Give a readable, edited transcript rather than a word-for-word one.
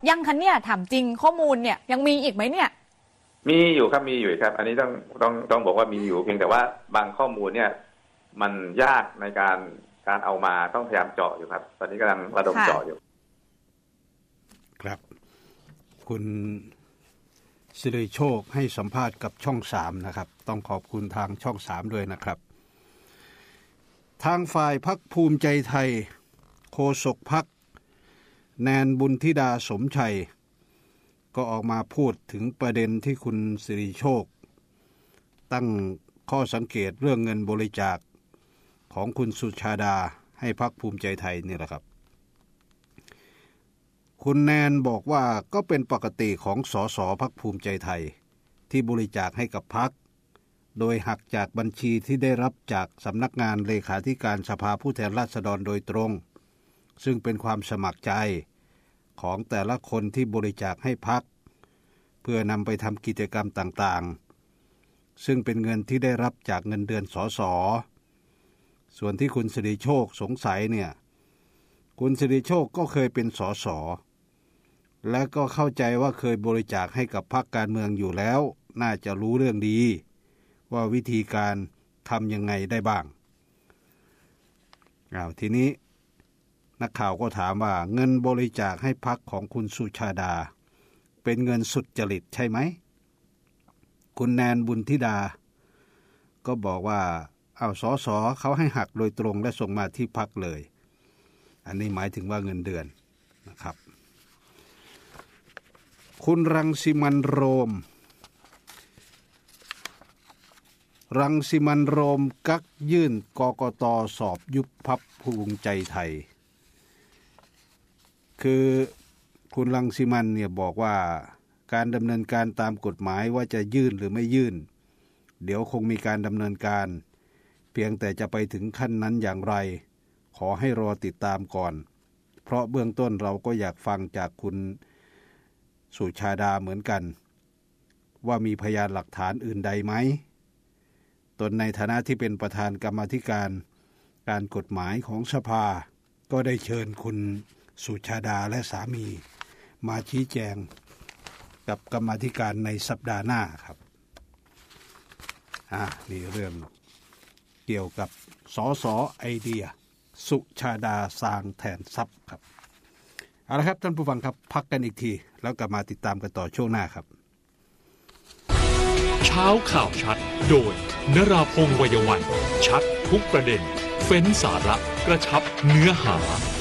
ยังคะเนี่ยถามจริงข้อมูลเนี่ยยังมีอีกไหมเนี่ยมีอยู่ครับมีอยู่ครับอันนี้ต้องบอกว่ามีอยู่เพียงแต่ว่าบางข้อมูลเนี่ยมันยากในการเอามาต้องพยายามเจาะอยู่ครับตอนนี้กำลังระดมเจาะอยู่ครับคุณสิริโชคให้สัมภาษณ์กับช่อง3นะครับต้องขอบคุณทางช่อง3ด้วยนะครับทางฝ่ายพรรคภูมิใจไทยโฆษกพรรคแนนบุญธิดาสมชัยก็ออกมาพูดถึงประเด็นที่คุณสิริโชคตั้งข้อสังเกตเรื่องเงินบริจาคของคุณสุชาดาให้พรรคภูมิใจไทยนี่แหละครับคุณแนนบอกว่าก็เป็นปกติของสสพรรคภูมิใจไทยที่บริจาคให้กับพรรคโดยหักจากบัญชีที่ได้รับจากสำนักงานเลขาธิการสภาผู้แทนราษฎรโดยตรงซึ่งเป็นความสมัครใจของแต่ละคนที่บริจาคให้พรรคเพื่อนำไปทำกิจกรรมต่างๆซึ่งเป็นเงินที่ได้รับจากเงินเดือนสสส่วนที่คุณสิริโชคสงสัยเนี่ยคุณสิริโชคก็เคยเป็นสสและก็เข้าใจว่าเคยบริจาคให้กับพรรคการเมืองอยู่แล้วน่าจะรู้เรื่องดีว่าวิธีการทำยังไงได้บ้างทีนี้นักข่าวก็ถามว่าเงินบริจาคให้พรรคของคุณสุชาดาเป็นเงินสุจริตใช่ไหมคุณแนนบุญธิดาก็บอกว่าสสเขาให้หักโดยตรงและส่งมาที่พรรคเลยอันนี้หมายถึงว่าเงินเดือนนะครับคุณรังสิมันต์โรมกักยื่นกกต.สอบยุบพรรคภูมิใจไทยคือคุณรังสิมันต์เนี่ยบอกว่าการดำเนินการตามกฎหมายว่าจะยื่นหรือไม่ยื่นเดี๋ยวคงมีการดำเนินการเพียงแต่จะไปถึงขั้นนั้นอย่างไรขอให้รอติดตามก่อนเพราะเบื้องต้นเราก็อยากฟังจากคุณสุชาดาเหมือนกันว่ามีพยานหลักฐานอื่นใดไหมตนในฐานะที่เป็นประธานกรรมาธิการกฎหมายของสภาก็ได้เชิญคุณสุชาดาและสามีมาชี้แจงกับกรรมาธิการในสัปดาห์หน้าครับนี่เรื่องเกี่ยวกับสสไอเดียสุชาดาสร้างแทนทรัพย์ครับเอาละครับท่านผู้ฟังครับพักกันอีกทีแล้วกลับมาติดตามกันต่อช่วงหน้าครับเช้าข่าวชัดโดยนราพงษ์ วัยวันชัดทุกประเด็นเฟ้นสาระกระชับเนื้อหา